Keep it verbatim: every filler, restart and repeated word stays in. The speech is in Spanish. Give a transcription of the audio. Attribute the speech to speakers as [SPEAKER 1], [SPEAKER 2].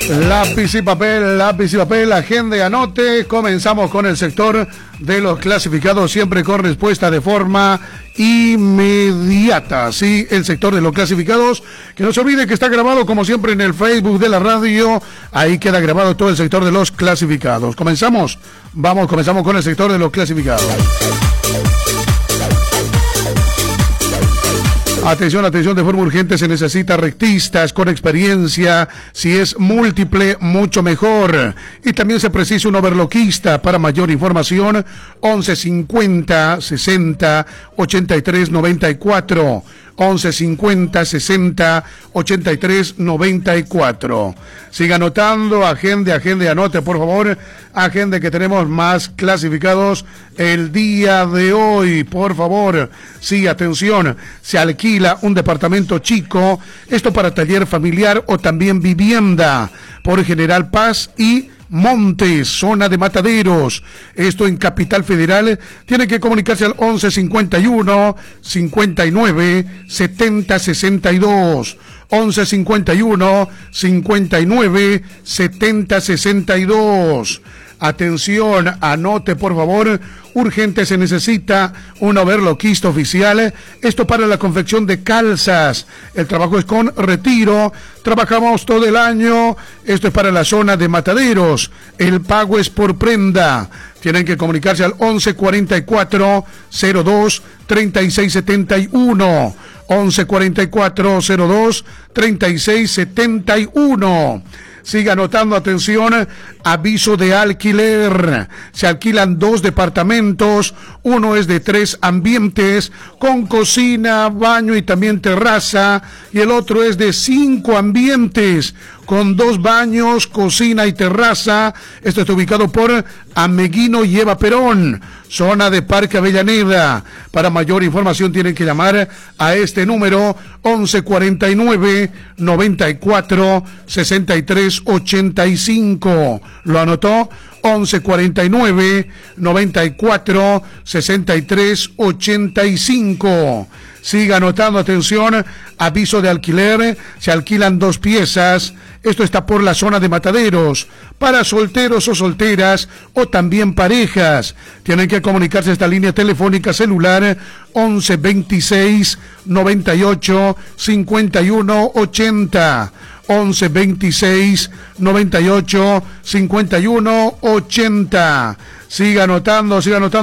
[SPEAKER 1] Lápiz y papel, lápiz y papel, agenda y anote. Comenzamos con el sector de los clasificados, siempre con respuesta de forma inmediata. Sí, el sector de los clasificados, que no se olvide que está grabado como siempre en el Facebook de la radio. Ahí queda grabado todo el sector de los clasificados. Comenzamos, vamos, comenzamos con el sector de los clasificados. Atención, atención, de forma urgente se necesita rectistas con experiencia. Si es múltiple, mucho mejor. Y también se precisa un overloquista. Para mayor información, once cincuenta sesenta ochenta y tres noventa y cuatro. once cincuenta sesenta ochenta y tres noventa y cuatro. Siga anotando, agende, agende, anote, por favor. Agende que tenemos más clasificados el día de hoy, por favor. Sí, atención, se alquila un departamento chico, esto para taller familiar o también vivienda, por General Paz y Montes, zona de Mataderos. Esto en Capital Federal. Tiene que comunicarse al once cincuenta y uno cincuenta y nueve setenta sesenta y dos. once cincuenta y uno cincuenta y nueve setenta sesenta y dos. Atención, anote por favor, urgente se necesita un overloquista oficial, esto para la confección de calzas. El trabajo es con retiro, trabajamos todo el año, esto es para la zona de Mataderos, el pago es por prenda. Tienen que comunicarse al once cuarenta y cuatro cero dos treinta y seis setenta y uno. once cuarenta y cuatro cero dos treinta y seis setenta y uno. Siga anotando, atención, aviso de alquiler. Se alquilan dos departamentos, uno es de tres ambientes, con cocina, baño y también terraza, y el otro es de cinco ambientes, con dos baños, cocina y terraza. Esto está ubicado por Ameguino y Eva Perón, zona de Parque Avellaneda. Para mayor información tienen que llamar a este número once cuarenta y nueve noventa y cuatro sesenta y tres ochenta y cinco. ¿Lo anotó? once cuarenta y nueve noventa y cuatro sesenta y tres ochenta y cinco. Siga anotando, atención, aviso de alquiler, se alquilan dos piezas, esto está por la zona de Mataderos, para solteros o solteras o también parejas. Tienen que comunicarse a esta línea telefónica celular once veintiséis noventa y ocho cincuenta y uno ochenta. once veintiséis noventa y ocho cincuenta y uno ochenta. Siga anotando, siga anotando.